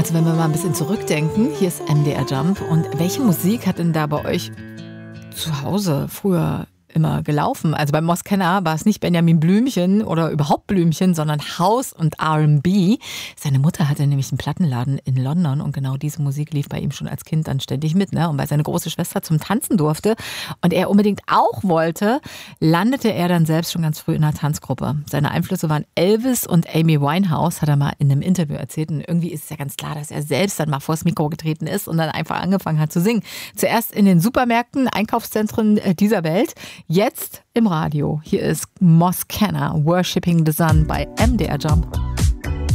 Also wenn wir mal ein bisschen zurückdenken, hier ist MDR Jump. Und welche Musik hat denn da bei euch zu Hause früher immer gelaufen? Also bei Moskenna war es nicht Benjamin Blümchen oder überhaupt Blümchen, sondern House und R&B. Seine Mutter hatte nämlich einen Plattenladen in London und genau diese Musik lief bei ihm schon als Kind dann ständig mit, ne? Und weil seine große Schwester zum Tanzen durfte und er unbedingt auch wollte, landete er dann selbst schon ganz früh in einer Tanzgruppe. Seine Einflüsse waren Elvis und Amy Winehouse, hat er mal in einem Interview erzählt. Und irgendwie ist es ja ganz klar, dass er selbst dann mal vors Mikro getreten ist und dann einfach angefangen hat zu singen. Zuerst in den Supermärkten, Einkaufszentren dieser Welt. Jetzt im Radio. Hier ist Moskenna, Worshipping the Sun bei MDR Jump.